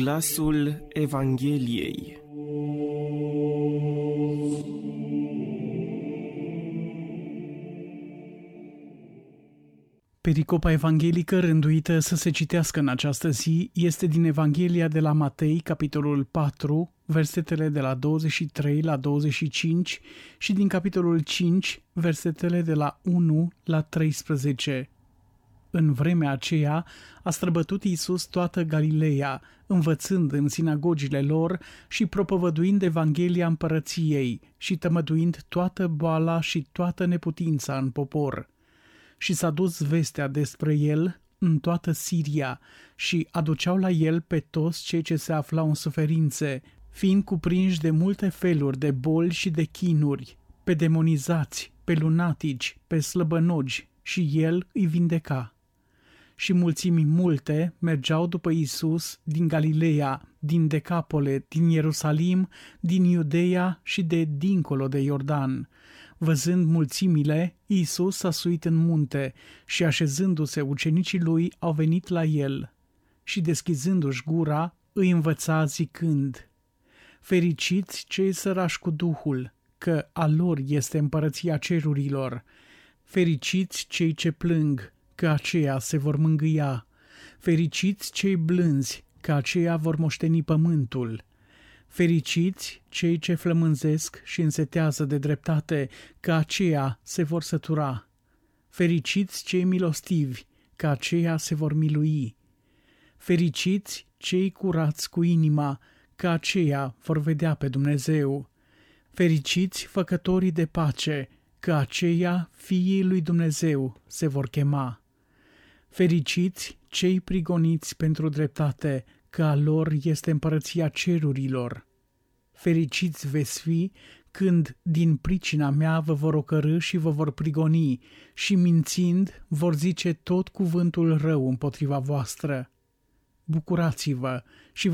Glasul Evangheliei. Pericopa evanghelică rânduită să se citească în această zi este din Evanghelia de la Matei, capitolul 4, versetele de la 23 la 25 și din capitolul 5, versetele de la 1 la 13. În vremea aceea a străbătut Iisus toată Galileea, învățând în sinagogile lor și propovăduind Evanghelia împărăției și tămăduind toată boala și toată neputința în popor. Și s-a dus vestea despre el în toată Siria și aduceau la el pe toți cei ce se aflau în suferințe, fiind cuprinși de multe feluri de boli și de chinuri, pe demonizați, pe lunatici, pe slăbănogi, și el îi vindeca. Și mulțimi multe mergeau după Iisus din Galileea, din Decapole, din Ierusalim, din Iudeea și de dincolo de Iordan. Văzând mulțimile, Iisus s-a suit în munte și așezându-se ucenicii lui au venit la el. Și deschizându-și gura, îi învăța zicând: Fericiți cei sărași cu Duhul, că a lor este împărăția cerurilor. Fericiți cei ce plâng, că aceia se vor mângâia. Fericiți cei blânzi, că aceia vor moșteni pământul. Fericiți cei ce flămânzesc și însetează de dreptate, că aceia se vor sătura. Fericiți cei milostivi, că aceia se vor milui. Fericiți cei curați cu inima, că aceia vor vedea pe Dumnezeu. Fericiți făcătorii de pace, că aceia fiii lui Dumnezeu se vor chema. Fericiți cei prigoniți pentru dreptate, că a lor este împărăția cerurilor. Fericiți veți fi când din pricina mea vă vor ocărî și vă vor prigoni și mințind vor zice tot cuvântul rău împotriva voastră. Bucurați-vă și